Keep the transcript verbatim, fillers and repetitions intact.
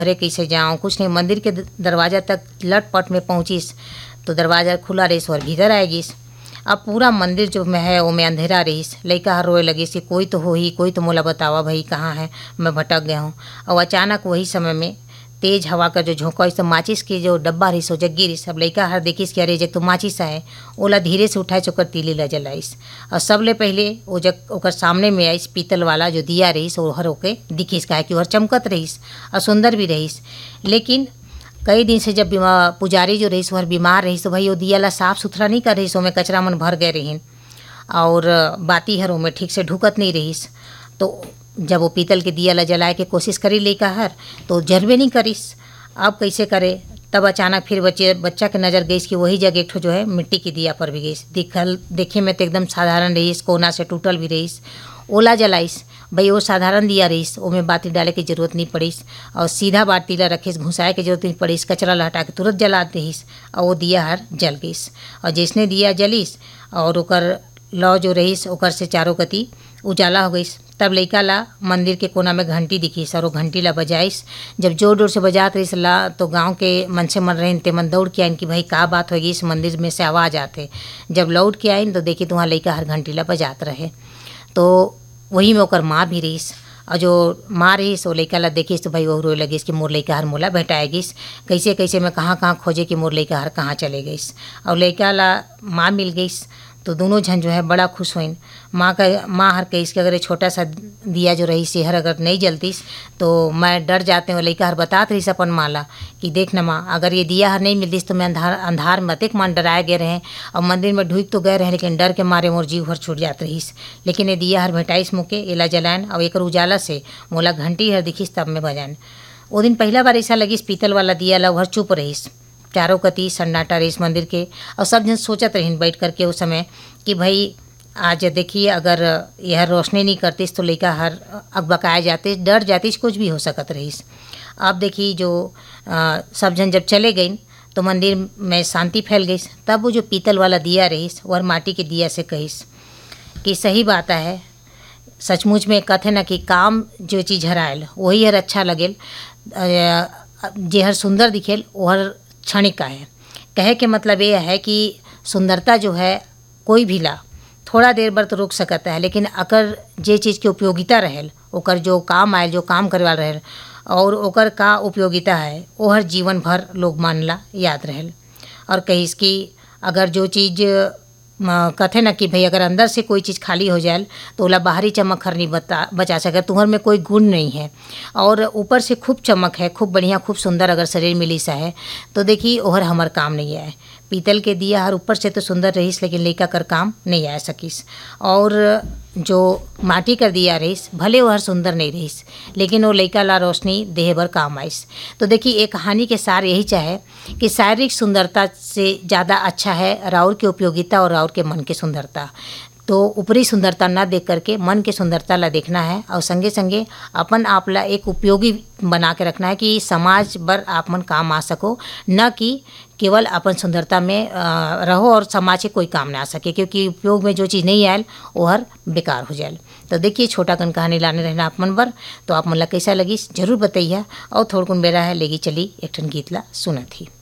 अरे कैसे जाऊँ, कुछ नहीं, मंदिर के द- दरवाजा तक लटपट में पहुँचीस तो दरवाजा खुला रहीस और भीतर आएगिस। अब पूरा मंदिर जो में है वो में अंधेरा रहीस। लइका हर रोए लगिस कि कोई तो हो ही, कोई तो मोला बतावा भाई कहाँ है, मैं भटक गया हूँ। और अचानक वही समय में तेज हवा का जो झोंका, इस माचिस के जो डब्बा रही सो जग गिरिस। अब लइका हर देखिस कि अरे जग तो माचिस है। ओला धीरे से उठाए चोकर तीली ला जलाइस और सबले पहले वो जग ओकर सामने में आइस पीतल वाला जो दिया रहीस वो हर ओके दिखिस, काहे कि ओहर चमकत रहीस और सुंदर भी रहीस। लेकिन कई दिन से जब बीमा- पुजारी जो रहीस ओहर बीमार रहीस तो भाई वो दिया ला साफ सुथरा नहीं कर रहीस, ओमे कचरा मन भर गए रहीन और बाती हर ओमे ठीक से ढुकत नहीं रहीस। तो जब वो पीतल के दिया ला जलाए के कोशिश करी लइका हर तो जलबे नहीं करिस। अब कैसे करे, तब अचानक फिर बच्चे बच्चा के नज़र गईस कि वही जगह एक ठो जो है मिट्टी के दिया पर भी गईस। दिखल देखे में तो एकदम साधारण रहीस, कोना से टूटल भी रहीस। ओला जलाइस भाई, वो साधारण दिया रहीस, ओमे बाती डाले की जरूरत नहीं पड़ीस और सीधा बाती ला रखिस, घुसाए के जरूरत नहीं पड़ीस, कचरा ला हटा के तुरंत जला देहिस और वो दिया हर जल गईस। और जैसने दिया जलिस और ओकर लौ जो रहीस ओकर से चारों कती उजाला हो गईस। तब लइका ला मंदिर के कोना में घंटी दिखिस और वो घंटी ला बजाइस। जब जोर जोर से बजात रहीस ला तो गांव के मनसे मन रहीन ते मन दौड़ के आइन कि भाई का बात होगी, इस मंदिर में से आवाज़ आते। जब लौट के आइन तो देखी तो वहाँ लइका हर घंटी ला बजात रहे। तो वही में ओकर माँ भी रहीस और जो माँ रहीस वो लइका ला देखिस तो भाई वो रोए लगिस कि मोर लइका हर मोला भेटाएगिस। कैसे कैसे मैं कहाँ कहाँ खोजे कि मोर लइका हर कहाँ चले गईस। और लइका ला माँ मिल गईस तो दोनों झन जो है बड़ा खुश होइन। माँ का माँ हर कहिस कि अगर ये छोटा सा दिया जो रही से हर अगर नहीं जलतीस तो मैं डर जाते हैं। लइका हर बतात रहीस अपन माँ ला कि देख न माँ, अगर ये दिया हर नहीं मिलतीस तो मैं अंधार अंधार में अतेक मान डराए गए रहे और मंदिर में ढुक तो गए रहे, लेकिन डर के मारे मोर जीव हर छूट जात रहीस। लेकिन ये दिया हर भेटाइस मुके एला जलायन और एक उजाला से मोला घंटी हर दिखिस तब में बजान। वो दिन पहला बार ऐसा लगिस पीतल वाला दिया ला हर चुप रहीस, चारों कती सन्नाटा रहीस मंदिर के। और सब जन सोचत रहीन बैठ करके उस समय कि भाई आज देखिए अगर यह रोशनी नहीं करतीस तो लइका हर अकबकाए जाते, डर जातीस, कुछ भी हो सकत रहीस। अब देखिए जो आ, सब जन जब चले गईन तो मंदिर में शांति फैल गई। तब वो जो पीतल वाला दिया रहीस वह माटी के दिया से कहिस कि सही बात है, सचमुच में कथे न कि काम जो चीज़ हरायल वही हर अच्छा लगेल, जे हर सुंदर दिखेल वो हर क्षणिक है। कहे के मतलब ये है कि सुंदरता जो है कोई भी ला थोड़ा देर बर तो रुक सकता है, लेकिन अगर जे चीज़ के उपयोगिता रहेल, ओकर जो काम आयल, जो काम करे वाला रहेल और ओकर का उपयोगिता है वो हर जीवन भर लोग मानला याद रहेल। और कहिस कि अगर जो चीज़ कथे न कि भाई अगर अंदर से कोई चीज़ खाली हो जाए तो ओला बाहरी चमक हर नहीं बता बचा सके। तुम्हार में कोई गुण नहीं है और ऊपर से खूब चमक है, खूब बढ़िया, खूब सुंदर अगर शरीर में लीसा है तो देखिए ओहर हमार काम नहीं आए। पीतल के दिया हर ऊपर से तो सुंदर रहीस लेकिन लइका कर काम नहीं आ सकीस। और जो माटी कर दिया रहीस भले वो हर सुंदर नहीं रहीस लेकिन वो लइका ला रोशनी देह भर काम आइस। तो देखिए एक कहानी के सार यही चाहे कि शारीरिक सुंदरता से ज़्यादा अच्छा है राउर की उपयोगिता और राउर के मन की सुंदरता। तो ऊपरी सुंदरता ना देख करके मन के सुंदरता ला देखना है और संगे संगे अपन आप ला एक उपयोगी बना के रखना है कि समाज भर आप मन काम आ सको, न कि केवल अपन सुंदरता में रहो और समाज के कोई काम ना आ सके, क्योंकि उपयोग में जो चीज़ नहीं आयल वो हर बेकार हो जाए। तो देखिए छोटा कन कहानी लाने रहना आप मन बर। तो आप मन ला कैसा लगी जरूर बताइए और थोड़ा कुन बेरा है लेगी चली एक ठन गीत ला सुनत ही।